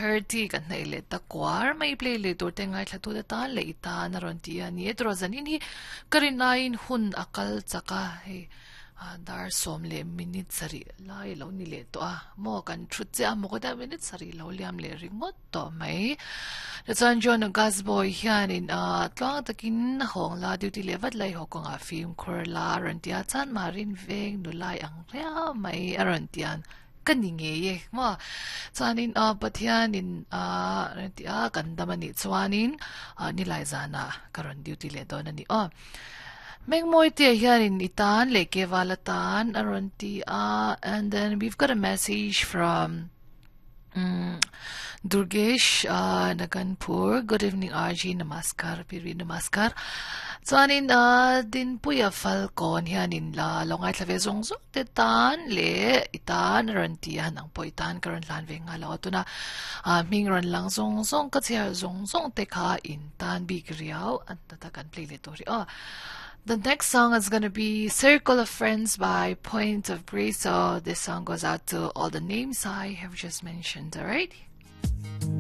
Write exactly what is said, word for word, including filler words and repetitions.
thirty kan na ile ta kwar may play le to te ngai thatu da ta le ita na ron ti ani etro zanin hi karinain hun akal chaka he dar som le minute sari lai lo ni le to a mo kan thut che mo da minute sari lo liam le ringot to mai the san john gas boy hian in a tlang takin hong la duty levat lai ho kong a film khor la ran tia chan marin veng nu lai ang ria mai aron tian kaninge ye ma chanin a pathian in a ran tia kan damani chuanin ni lai zana karon duty le don ani o Meng moi tia here in itan leke valatan aronti ah and then we've got a message from um, Durgesh uh, Naganpur. Good evening R G, namaskar piri namaskar. Chuanin uh, din puya falcon hian in la longai tlave zong zong te tan le itan aronti han ang po itan karon lan ve nga la tuna uh, ming ron lang zong zong ka chia zong zong te kha in tan big riau at tatakan play le tori oh. The next song is going to be Circle of Friends by Point of Grace. So this song goes out to all the names I have just mentioned, alright?